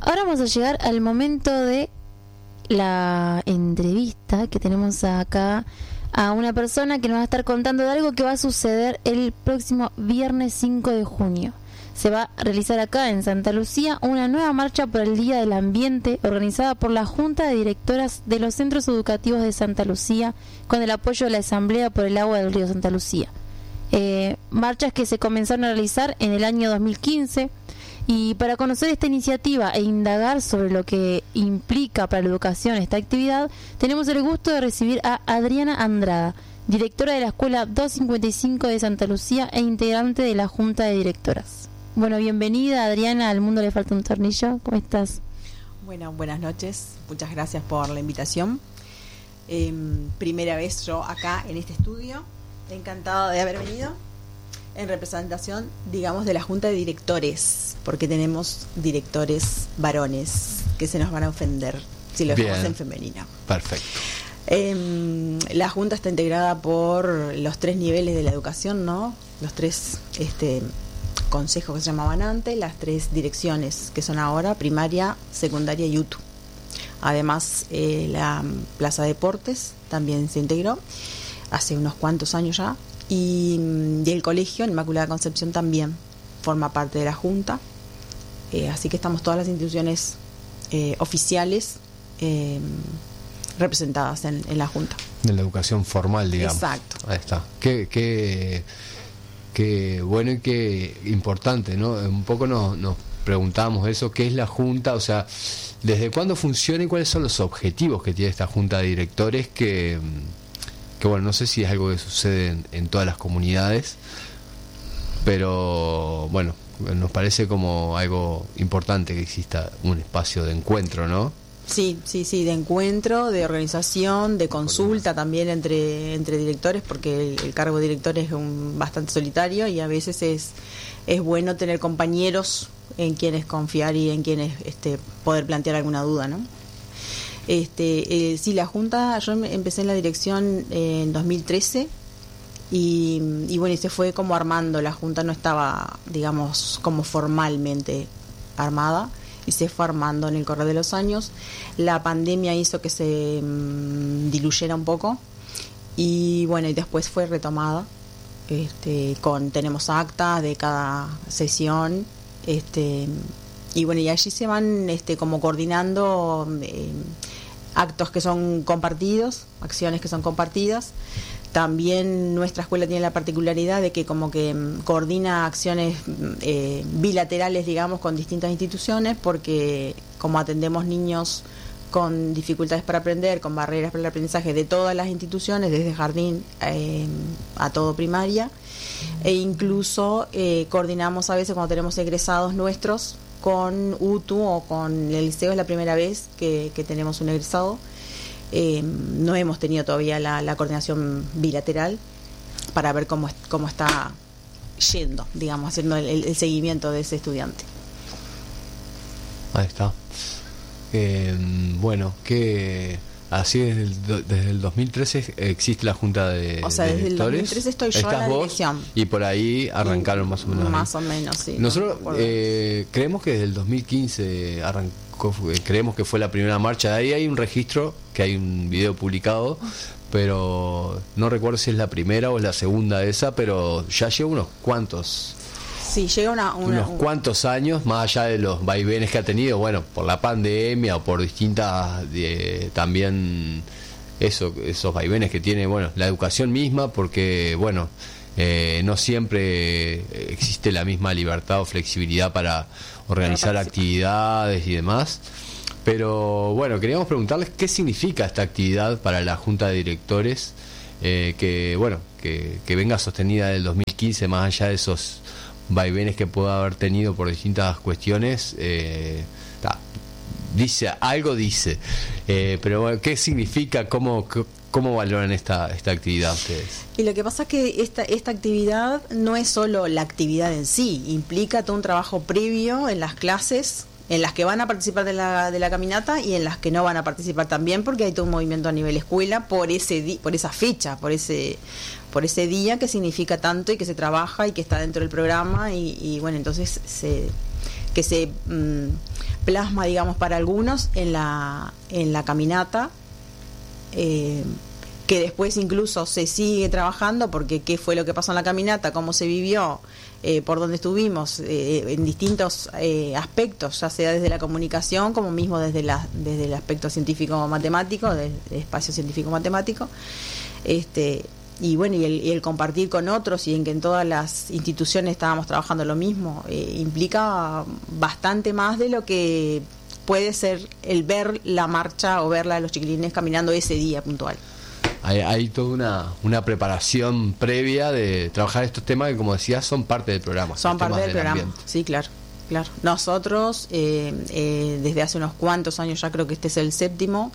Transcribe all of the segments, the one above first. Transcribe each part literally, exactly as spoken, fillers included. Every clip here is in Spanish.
ahora vamos a llegar al momento de la entrevista que tenemos acá a una persona que nos va a estar contando de algo que va a suceder el próximo viernes cinco de junio. Se va a realizar acá en Santa Lucía una nueva marcha por el Día del Ambiente organizada por la Junta de Directoras de los Centros Educativos de Santa Lucía con el apoyo de la Asamblea por el Agua del Río Santa Lucía. Eh, marchas que se comenzaron a realizar en el año dos mil quince, y para conocer esta iniciativa e indagar sobre lo que implica para la educación esta actividad, tenemos el gusto de recibir a Adriana Andrada, directora de la Escuela doscientos cincuenta y cinco de Santa Lucía e integrante de la Junta de Directoras. Bueno, bienvenida Adriana, al mundo le falta un tornillo. ¿Cómo estás? Bueno, buenas noches. Muchas gracias por la invitación. Eh, primera vez yo acá en este estudio. Encantada de haber venido en representación, digamos, de la Junta de Directores, porque tenemos directores varones que se nos van a ofender si lo dejamos en femenino. Perfecto. Eh, la Junta está integrada por los tres niveles de la educación, ¿no? Los tres este, consejos que se llamaban antes, las tres direcciones que son ahora, primaria, secundaria y U T U. Además, eh, la Plaza de Deportes también se integró hace unos cuantos años ya, y, y el colegio Inmaculada Concepción también forma parte de la Junta, eh, así que estamos todas las instituciones eh, oficiales eh, representadas en, en la Junta. De la educación formal, digamos. Exacto. Ahí está. Qué, qué, qué bueno y qué importante, ¿no? Un poco nos, nos preguntábamos eso, ¿qué es la Junta? O sea, ¿desde cuándo funciona y cuáles son los objetivos que tiene esta Junta de Directores? Que, que bueno, no sé si es algo que sucede en, en todas las comunidades, pero bueno, nos parece como algo importante que exista un espacio de encuentro, ¿no? Sí, sí, sí, de encuentro, de organización, de consulta también entre entre directores, porque el, el cargo de director es un, bastante solitario y a veces es es bueno tener compañeros en quienes confiar y en quienes este poder plantear alguna duda, ¿no? Este, eh, sí, la Junta, yo empecé en la dirección eh, en dos mil trece y, y bueno, y se fue como armando, la Junta no estaba, digamos, como formalmente armada, y se fue armando en el correr de los años. La pandemia hizo que se mmm, diluyera un poco y bueno, y después fue retomada este, con tenemos actas de cada sesión este, y bueno, y allí se van este, como coordinando eh, actos que son compartidos, acciones que son compartidas. También nuestra escuela tiene la particularidad de que como que mm, coordina acciones eh, bilaterales, digamos, con distintas instituciones, porque como atendemos niños con dificultades para aprender, con barreras para el aprendizaje de todas las instituciones, desde jardín eh, a todo primaria, e incluso eh, coordinamos a veces cuando tenemos egresados nuestros con U T U o con el liceo. Es la primera vez que, que tenemos un egresado. Eh, no hemos tenido todavía la, la coordinación bilateral para ver cómo, cómo está yendo, digamos, haciendo el, el seguimiento de ese estudiante. Ahí está. Eh, bueno, que así desde el, desde el dos mil trece existe la Junta de, o sea, de desde directores. el dos mil trece estoy yo Estás en la vos, dirección. Y por ahí arrancaron más o menos. Más ahí. o menos, sí. Nosotros no eh, creemos que desde el dos mil quince arrancó, creemos que fue la primera marcha. Ahí hay un registro, que hay un video publicado, pero no recuerdo si es la primera o es la segunda de esa, pero ya lleva unos cuantos. Sí, llega una, una, unos cuantos años, más allá de los vaivenes que ha tenido, bueno, por la pandemia o por distintas, eh, también eso, esos vaivenes que tiene, bueno, la educación misma, porque, bueno, eh, no siempre existe la misma libertad o flexibilidad para organizar actividades y demás. Pero, bueno, queríamos preguntarles qué significa esta actividad para la Junta de Directores, eh, que, bueno, que, que venga sostenida del dos mil quince, más allá de esos vaivenes que pueda haber tenido por distintas cuestiones. eh, ta, dice algo dice eh, pero bueno, ¿qué significa? ¿Cómo, cómo valoran esta esta actividad ustedes? Y lo que pasa es que esta esta actividad no es solo la actividad en sí, implica todo un trabajo previo en las clases en las que van a participar de la de la caminata y en las que no van a participar también, porque hay todo un movimiento a nivel escuela por ese di, por esa fecha, por ese por ese día que significa tanto y que se trabaja y que está dentro del programa y, y bueno, entonces se que se mmm, plasma, digamos, para algunos en la, en la caminata, eh, que después incluso se sigue trabajando, porque qué fue lo que pasó en la caminata, cómo se vivió, eh, por dónde estuvimos, eh, en distintos eh, aspectos, ya sea desde la comunicación como mismo desde, la, desde el aspecto científico-matemático, del espacio científico-matemático, este, y bueno, y el, y el compartir con otros, y en que en todas las instituciones estábamos trabajando lo mismo, eh, implica bastante más de lo que puede ser el ver la marcha o verla a los chiquilines caminando ese día puntual. Hay, hay toda una, una preparación previa de trabajar estos temas que, como decías, son parte del programa. Son parte del, del programa, ambiente. Sí, claro, claro. Nosotros, eh, eh, desde hace unos cuantos años, ya creo que este es el séptimo,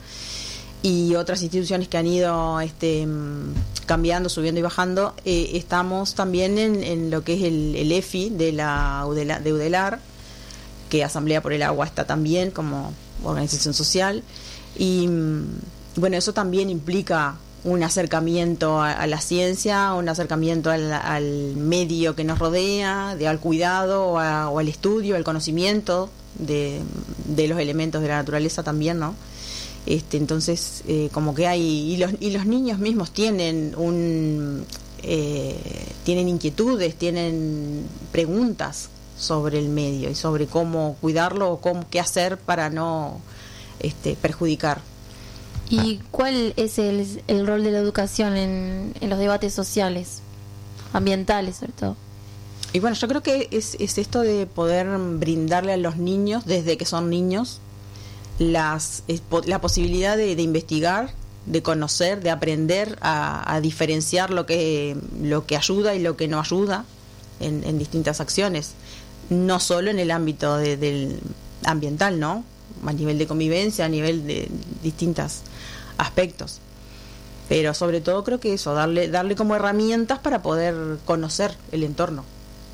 y otras instituciones que han ido este, cambiando, subiendo y bajando, eh, estamos también en, en lo que es el, el E F I de la UDELAR, de UDELAR, que Asamblea por el Agua está también como organización social, y bueno, eso también implica un acercamiento a, a la ciencia, un acercamiento al, al medio que nos rodea, de, al cuidado o, a, o al estudio, al conocimiento de, de los elementos de la naturaleza también, ¿no? Este, entonces, eh, como que hay, y los, y los niños mismos tienen un eh, tienen inquietudes, tienen preguntas sobre el medio y sobre cómo cuidarlo o cómo, qué hacer para no este, perjudicar. ¿Y cuál es el, el rol de la educación en, en los debates sociales, ambientales sobre todo? Y bueno, yo creo que es, es esto de poder brindarle a los niños, desde que son niños, las es, la posibilidad de, de investigar, de conocer, de aprender a, a diferenciar lo que, lo que ayuda y lo que no ayuda en, en distintas acciones, no solo en el ámbito de, del ambiental, ¿no? A nivel de convivencia, a nivel de distintos aspectos, pero sobre todo creo que eso, darle darle como herramientas para poder conocer el entorno.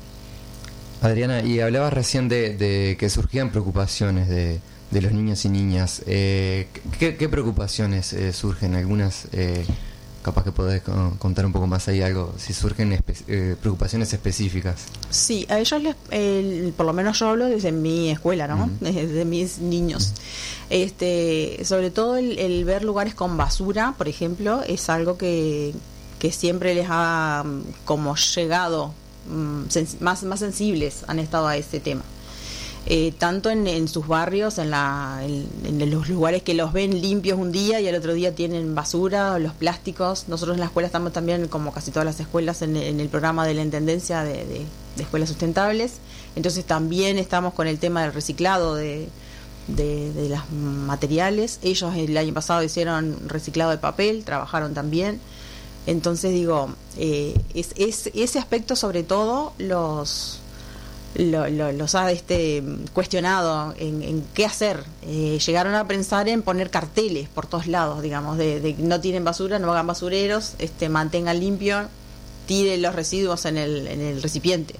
Adriana, y hablabas recién de, de que surgían preocupaciones de, de los niños y niñas. Eh, ¿qué, ¿Qué preocupaciones eh, surgen? Algunas, eh, capaz que podés contar un poco más ahí algo, si surgen espe- eh, preocupaciones específicas. Sí, a ellos, les, eh, por lo menos yo hablo desde mi escuela, ¿no? Uh-huh. Desde mis niños. Uh-huh. Este, sobre todo el, el ver lugares con basura, por ejemplo, es algo que, que siempre les ha como llegado, um, sens- más, más sensibles han estado a este tema. Eh, tanto en, en sus barrios, en, la, en, en los lugares que los ven limpios un día y al otro día tienen basura, los plásticos. Nosotros en la escuela estamos también, como casi todas las escuelas, en, en el programa de la Intendencia de, de, de Escuelas Sustentables. Entonces también estamos con el tema del reciclado de, de, de los materiales. Ellos el año pasado hicieron reciclado de papel, trabajaron también. Entonces digo, eh, es, es ese aspecto sobre todo los... Lo, lo, los ha este, cuestionado en, en qué hacer. Eh, llegaron a pensar en poner carteles por todos lados, digamos, de, de no tienen basura, no hagan basureros, este, mantengan limpio, tiren los residuos en el, en el recipiente.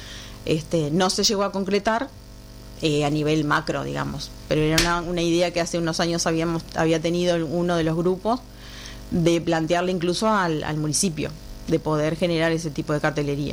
Este, no se llegó a concretar eh, a nivel macro, digamos, pero era una, una idea que hace unos años habíamos había tenido uno de los grupos de plantearle incluso al, al municipio, de poder generar ese tipo de cartelería.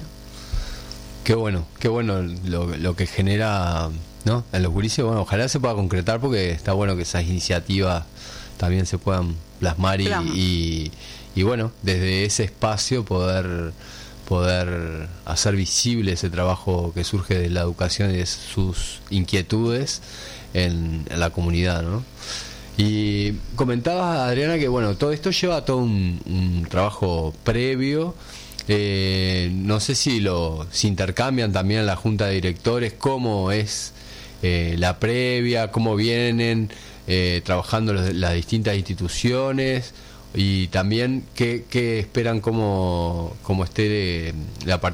Qué bueno, qué bueno lo, lo que genera, ¿no? En los gurises. Bueno, ojalá se pueda concretar, porque está bueno que esas iniciativas también se puedan plasmar y, y, y bueno, desde ese espacio poder poder hacer visible ese trabajo que surge de la educación y de sus inquietudes en, en la comunidad, ¿no? Y comentabas, Adriana, que bueno, todo esto lleva todo un, un trabajo previo. Eh, no sé si lo si intercambian también en la junta de directores, cómo es eh, la previa, cómo vienen eh, trabajando los, las distintas instituciones, y también qué, qué esperan, cómo, cómo esté la participación